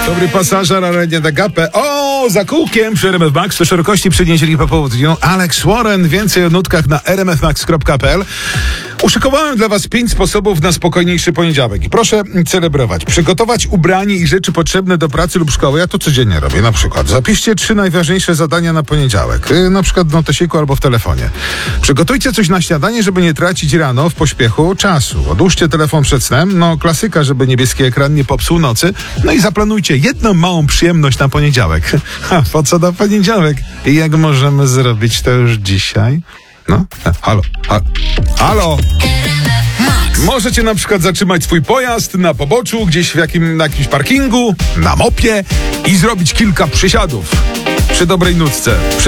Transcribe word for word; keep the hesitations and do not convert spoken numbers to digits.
Dobry pasażer, ale nie da gapę. O, za kółkiem przy R M F Max to szerokości przy niedzieli po południu. Alex Warren, więcej o nutkach na r m f max kropka p l. Uszykowałem dla was pięć sposobów na spokojniejszy poniedziałek. I proszę celebrować. Przygotować ubranie i rzeczy potrzebne do pracy lub szkoły. Ja to codziennie robię. Na przykład zapiszcie trzy najważniejsze zadania na poniedziałek. Yy, na przykład w notesiku albo w telefonie. Przygotujcie coś na śniadanie, żeby nie tracić rano w pośpiechu czasu. Odłóżcie telefon przed snem. No klasyka, żeby niebieski ekran nie popsuł nocy. No i zaplanujcie jedną małą przyjemność na poniedziałek. Ha, po co na poniedziałek? I jak możemy zrobić to już dzisiaj? No, e, halo, halo, halo. Możecie na przykład zatrzymać swój pojazd na poboczu, gdzieś w jakim, na jakimś parkingu, na mopie i zrobić kilka przysiadów przy dobrej nutce. Przy